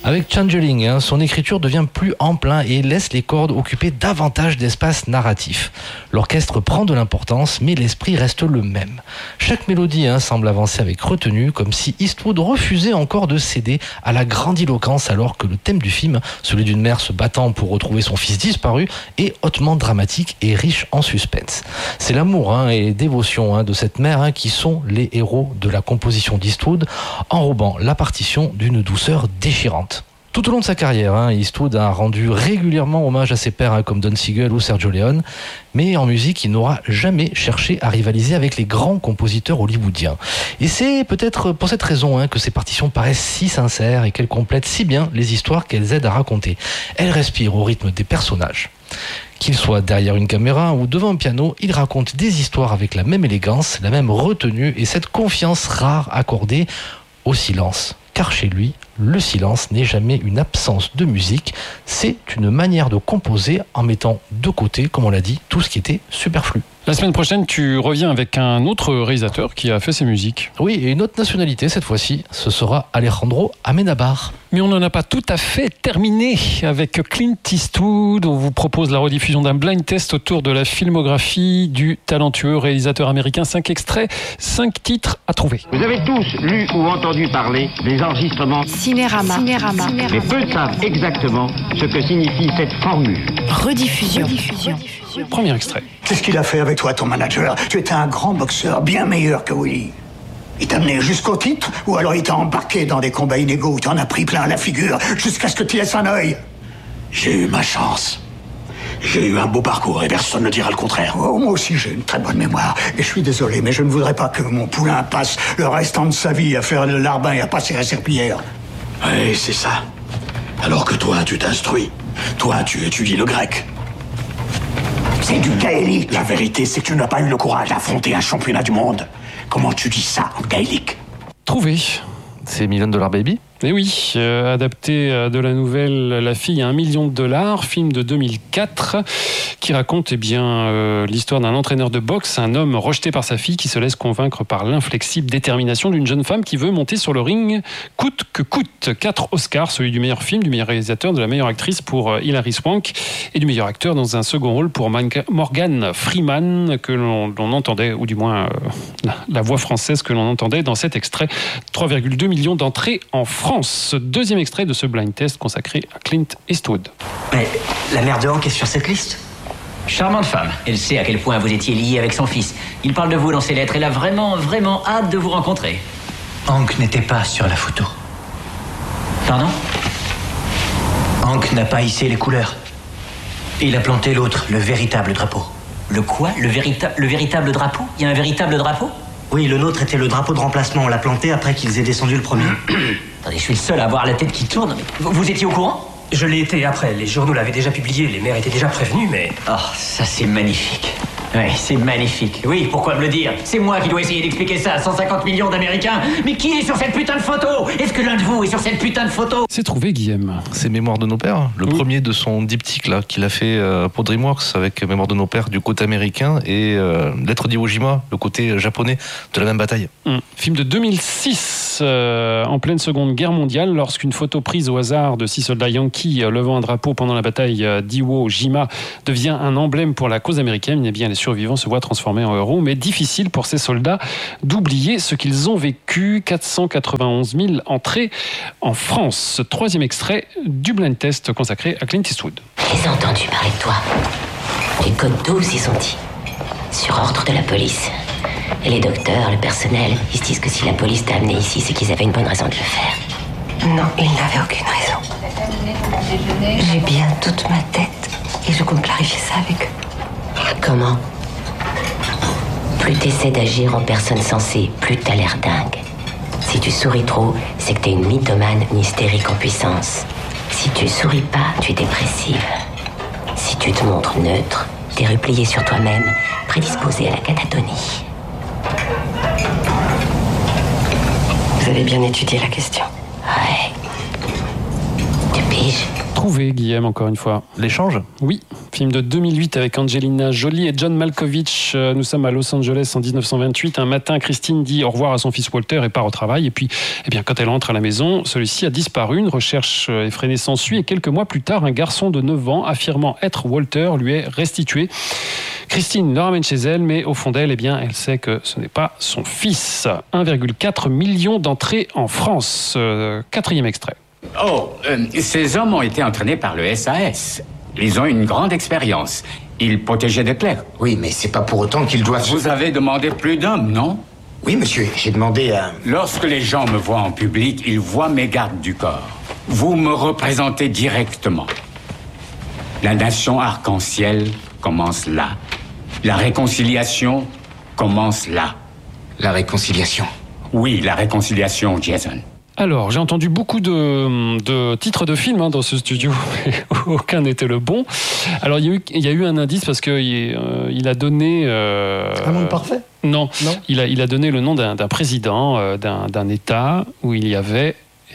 Avec Changeling, son écriture devient plus ample et laisse les cordes occuper davantage d'espace narratif. L'orchestre prend de l'importance, mais l'esprit reste le même. Chaque mélodie semble avancer avec retenue, comme si Eastwood refusait encore de céder à la grandiloquence, alors que le thème du film, celui d'une mère se battant pour retrouver son fils disparu, est hautement dramatique et riche en suspense. C'est l'amour et les dévotions de cette mère qui sont les héros de la composition d'Eastwood, enrobant la partition d'une douceur déchirante. Tout au long de sa carrière, Eastwood a rendu régulièrement hommage à ses pairs comme Don Siegel ou Sergio Leone, mais en musique, il n'aura jamais cherché à rivaliser avec les grands compositeurs hollywoodiens. Et c'est peut-être pour cette raison que ses partitions paraissent si sincères et qu'elles complètent si bien les histoires qu'elles aident à raconter. Elles respirent au rythme des personnages. Qu'il soit derrière une caméra ou devant un piano, il raconte des histoires avec la même élégance, la même retenue et cette confiance rare accordée au silence. Car chez lui, le silence n'est jamais une absence de musique, c'est une manière de composer en mettant de côté, comme on l'a dit, tout ce qui était superflu. La semaine prochaine, tu reviens avec un autre réalisateur qui a fait ses musiques. Oui, et une autre nationalité cette fois-ci, ce sera Alejandro Amenábar. Mais on n'en a pas tout à fait terminé avec Clint Eastwood. On vous propose la rediffusion d'un blind test autour de la filmographie du talentueux réalisateur américain. 5 extraits, 5 titres à trouver. Vous avez tous lu ou entendu parler des enregistrements Cinérama. Mais peu savent exactement ce que signifie cette formule. Rediffusion. Premier extrait. Qu'est-ce qu'il a fait avec toi, ton manager? Tu étais un grand boxeur, bien meilleur que Willy. Il t'a mené jusqu'au titre, ou alors il t'a embarqué dans des combats inégaux où t'en as pris plein la figure, jusqu'à ce que tu laisses un œil? J'ai eu ma chance. J'ai eu un beau parcours et personne ne dira le contraire. Oh, moi aussi j'ai une très bonne mémoire. Et je suis désolé, mais je ne voudrais pas que mon poulain passe le restant de sa vie à faire le larbin et à passer la serpillière. Oui, c'est ça. Alors que toi, tu t'instruis. Toi, tu étudies le grec. C'est du gaélique. La vérité, c'est que tu n'as pas eu le courage d'affronter un championnat du monde. Comment tu dis ça en gaélique? Trouvé. C'est $1 Million Baby. Et oui, adapté de la nouvelle La fille à $1 million, film de 2004, qui raconte l'histoire d'un entraîneur de boxe, un homme rejeté par sa fille qui se laisse convaincre par l'inflexible détermination d'une jeune femme qui veut monter sur le ring coûte que coûte. 4 Oscars, celui du meilleur film, du meilleur réalisateur, de la meilleure actrice pour Hilary Swank et du meilleur acteur dans un second rôle pour Morgan Freeman, que l'on entendait, ou du moins la voix française que l'on entendait dans cet extrait. 3,2 millions d'entrées en France. Deuxième extrait de ce blind test consacré à Clint Eastwood. Mais la mère de Hank est sur cette liste? Charmante femme. Elle sait à quel point vous étiez lié avec son fils. Il parle de vous dans ses lettres. Elle a vraiment, vraiment hâte de vous rencontrer. Hank n'était pas sur la photo. Pardon? Hank n'a pas hissé les couleurs. Il a planté l'autre, le véritable drapeau. Le quoi? Le véritable drapeau? Il y a un véritable drapeau? Oui, le nôtre était le drapeau de remplacement. On l'a planté après qu'ils aient descendu le premier. Attendez, je suis le seul à avoir la tête qui tourne. Vous étiez au courant? Je l'ai été après. Les journaux l'avaient déjà publié. Les maires étaient déjà prévenus, mais... Oh, ça c'est magnifique. Oui, c'est magnifique. Oui, pourquoi me le dire? C'est moi qui dois essayer d'expliquer ça à 150 millions d'Américains. Mais qui est sur cette putain de photo? Est-ce que l'un de vous est sur cette putain de photo? C'est trouvé, Guillaume. C'est Mémoire de nos pères, le premier de son diptyque qu'il a fait pour DreamWorks avec Mémoire de nos pères du côté américain et Lettre d'Iwo Jima, le côté japonais de la même bataille. Film de 2006, en pleine Seconde Guerre mondiale, lorsqu'une photo prise au hasard de 6 soldats yankees levant un drapeau pendant la bataille d'Iwo Jima devient un emblème pour la cause américaine, eh bien les survivants se voient transformés en héros, mais difficile pour ces soldats d'oublier ce qu'ils ont vécu. 491 000 entrées en France. Troisième extrait du blind test consacré à Clint Eastwood. J'ai entendu parler de toi. Les codes 12 y sont dit. Sur ordre de la police. Et les docteurs, le personnel, ils se disent que si la police t'a amené ici, c'est qu'ils avaient une bonne raison de le faire. Non, ils n'avaient aucune raison. J'ai bien toute ma tête et je compte clarifier ça avec eux. Comment? Plus t'essaies d'agir en personne sensée, plus t'as l'air dingue. Si tu souris trop, c'est que t'es une mythomane, une hystérique en puissance. Si tu souris pas, tu es dépressive. Si tu te montres neutre, t'es replié sur toi-même, prédisposé à la catatonie. Vous avez bien étudié la question. Ouais. Tu piges? Trouvé, Guillaume, encore une fois. L'échange? Oui. Film de 2008 avec Angelina Jolie et John Malkovich. Nous sommes à Los Angeles en 1928. Un matin, Christine dit au revoir à son fils Walter et part au travail. Et puis, quand elle rentre à la maison, celui-ci a disparu. Une recherche effrénée s'ensuit. Et quelques mois plus tard, un garçon de 9 ans, affirmant être Walter, lui est restitué. Christine le ramène chez elle, mais au fond d'elle, elle sait que ce n'est pas son fils. 1,4 million d'entrées en France. 4e extrait. Ces hommes ont été entraînés par le SAS. Ils ont une grande expérience. Ils protégeaient des clercs. Oui, mais c'est pas pour autant qu'ils doivent... Vous avez demandé plus d'hommes, non? Oui, monsieur, j'ai demandé à... Lorsque les gens me voient en public, ils voient mes gardes du corps. Vous me représentez directement. La nation arc-en-ciel commence là. La réconciliation commence là. La réconciliation? Oui, la réconciliation, Jason. Alors, j'ai entendu beaucoup de titres de films dans ce studio, mais aucun n'était le bon. Alors, il y a eu un indice parce qu'il a donné... Un monde parfait? Non. Il a donné le nom d'un président, d'un État où il y avait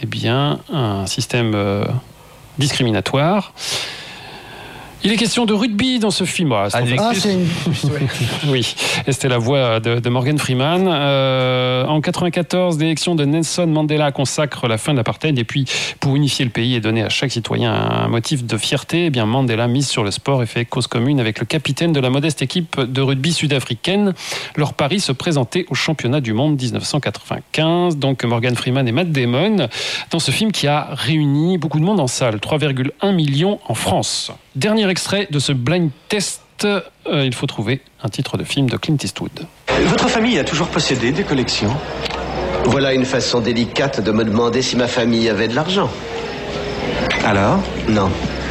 un système discriminatoire. Il est question de rugby dans ce film. C'est une... Oui, et c'était la voix de Morgan Freeman. En 1994, l'élection de Nelson Mandela consacre la fin de l'apartheid. Et puis, pour unifier le pays et donner à chaque citoyen un motif de fierté, Mandela mise sur le sport et fait cause commune avec le capitaine de la modeste équipe de rugby sud-africaine. Leur pari se présentait au championnat du monde 1995. Donc, Morgan Freeman et Matt Damon dans ce film qui a réuni beaucoup de monde en salle. 3,1 millions en France. Dernier extrait de ce blind test, il faut trouver un titre de film de Clint Eastwood. Votre famille a toujours possédé des collections? Voilà une façon délicate de me demander si ma famille avait de l'argent. Alors? Non.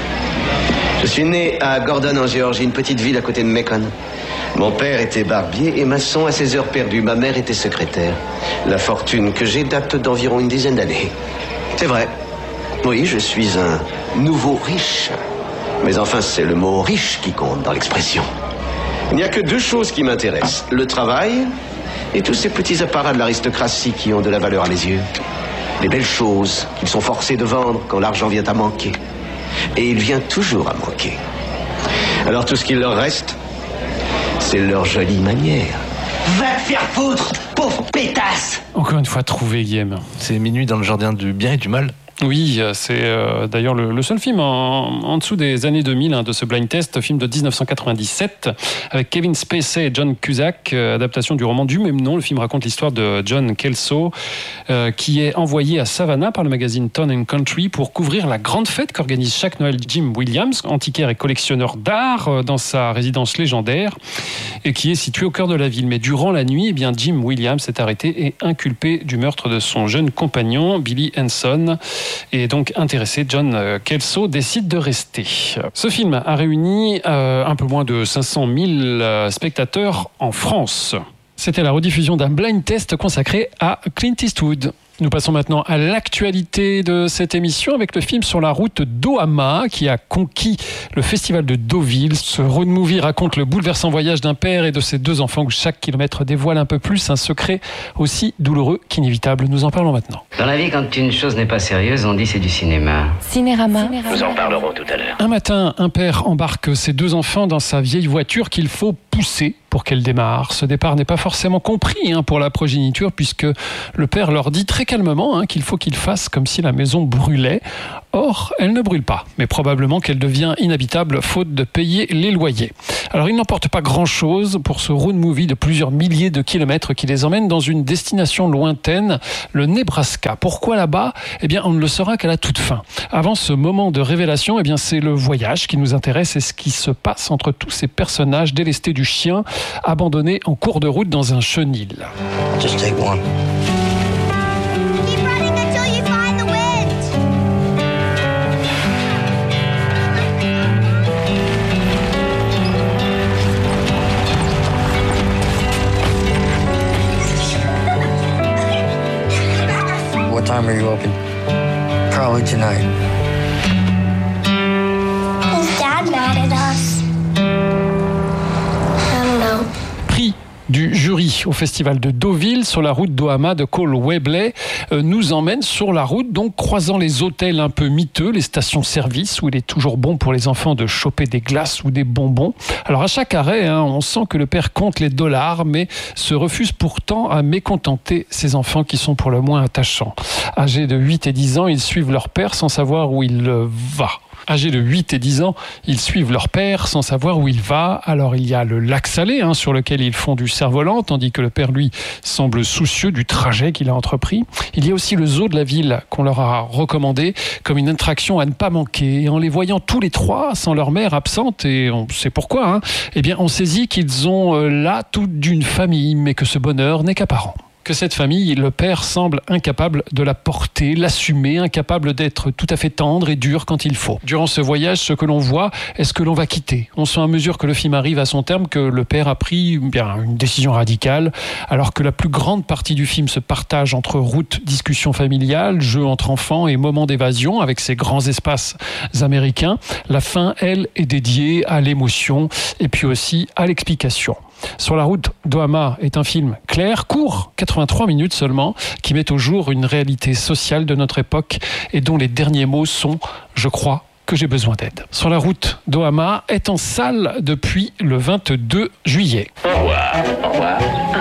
Je suis né à Gordon en Géorgie, une petite ville à côté de Macon. Mon père était barbier et maçon à ses heures perdues. Ma mère était secrétaire. La fortune que j'ai date d'environ une dizaine d'années. C'est vrai. Oui, je suis un nouveau riche. Mais enfin, c'est le mot riche qui compte dans l'expression. Il n'y a que deux choses qui m'intéressent. Le travail et tous ces petits apparats de l'aristocratie qui ont de la valeur à mes yeux. Les belles choses qu'ils sont forcés de vendre quand l'argent vient à manquer. Et il vient toujours à manquer. Alors tout ce qu'il leur reste, c'est leur jolie manière. Va te faire foutre, pauvre pétasse! Encore une fois trouvé, Guillaume. C'est Minuit dans le jardin du bien et du mal. Oui, c'est d'ailleurs le seul film en dessous des années 2000 de ce blind test, film de 1997 avec Kevin Spacey et John Cusack, adaptation du roman du même nom. Le film raconte l'histoire de John Kelso qui est envoyé à Savannah par le magazine Town and Country pour couvrir la grande fête qu'organise chaque Noël Jim Williams, antiquaire et collectionneur d'art, dans sa résidence légendaire et qui est située au cœur de la ville. Mais durant la nuit, Jim Williams est arrêté et inculpé du meurtre de son jeune compagnon Billy Henson. Et donc intéressé, John Kelso décide de rester. Ce film a réuni un peu moins de 500 000 spectateurs en France. C'était la rediffusion d'un blind test consacré à Clint Eastwood. Nous passons maintenant à l'actualité de cette émission avec le film Sur la route d'Ohama qui a conquis le festival de Deauville. Ce road movie raconte le bouleversant voyage d'un père et de ses deux enfants où chaque kilomètre dévoile un peu plus un secret aussi douloureux qu'inévitable. Nous en parlons maintenant. Dans la vie, quand une chose n'est pas sérieuse, on dit c'est du cinéma. Cinérama. Nous en parlerons tout à l'heure. Un matin, un père embarque ses deux enfants dans sa vieille voiture qu'il faut pousser pour qu'elle démarre. Ce départ n'est pas forcément compris pour la progéniture puisque le père leur dit très calmement qu'il faut qu'ils fassent comme si la maison brûlait. Or, elle ne brûle pas, mais probablement qu'elle devient inhabitable faute de payer les loyers. Alors, il n'emporte pas grand-chose pour ce road movie de plusieurs milliers de kilomètres qui les emmène dans une destination lointaine, le Nebraska. Pourquoi là-bas ? On ne le saura qu'à la toute fin. Avant ce moment de révélation, c'est le voyage qui nous intéresse et ce qui se passe entre tous ces personnages délestés du chien, abandonnés en cours de route dans un chenil. Just take one. Keep running until you find the wind. What time are you open? Probably tonight. Is Dad mad at us? I don't know. Prix du jury au festival de Deauville sur la route d'Ohama de Cole Webley nous emmène sur la route, donc croisant les hôtels un peu miteux, les stations-service où il est toujours bon pour les enfants de choper des glaces ou des bonbons. Alors à chaque arrêt, on sent que le père compte les dollars, mais se refuse pourtant à mécontenter ses enfants qui sont pour le moins attachants. Âgés de 8 et 10 ans, ils suivent leur père sans savoir où il va. Âgés de 8 et 10 ans, ils suivent leur père sans savoir où il va. Alors il y a le lac Salé sur lequel ils font du cerf-volant, tandis que le père, lui, semble soucieux du trajet qu'il a entrepris. Il y a aussi le zoo de la ville qu'on leur a recommandé comme une attraction à ne pas manquer. Et en les voyant tous les trois, sans leur mère absente, et on sait pourquoi, eh bien on saisit qu'ils ont là toute d'une famille, mais que ce bonheur n'est qu'apparent. Que cette famille, le père semble incapable de la porter, l'assumer, incapable d'être tout à fait tendre et dur quand il faut. Durant ce voyage, ce que l'on voit est ce que l'on va quitter. On sent à mesure que le film arrive à son terme que le père a pris une décision radicale, alors que la plus grande partie du film se partage entre route, discussion familiale, jeu entre enfants et moments d'évasion avec ces grands espaces américains. La fin, elle, est dédiée à l'émotion et puis aussi à l'explication. Sur la route d'Ohama est un film clair, court, 83 minutes seulement, qui met au jour une réalité sociale de notre époque et dont les derniers mots sont « Je crois que j'ai besoin d'aide ». Sur la route d'Ohama est en salle depuis le 22 juillet. Au revoir. Au revoir.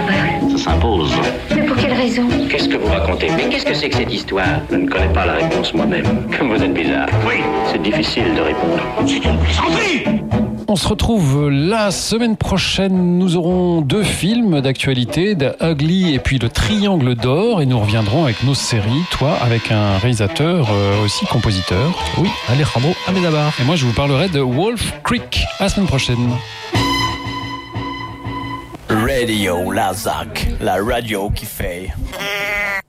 Ça s'impose. Mais pour quelle raison? Qu'est-ce que vous racontez? Mais qu'est-ce que c'est que cette histoire? Je ne connais pas la réponse moi-même. Comme vous êtes bizarre. Oui, c'est difficile de répondre. C'est une plaisanterie! On se retrouve la semaine prochaine. Nous aurons 2 films d'actualité, The Ugly et puis Le Triangle d'Or. Et nous reviendrons avec nos séries, toi avec un réalisateur aussi compositeur. Oui, Alejandro Amenábar. Et moi je vous parlerai de Wolf Creek. À la semaine prochaine. Radio Lazac, la radio qui fait.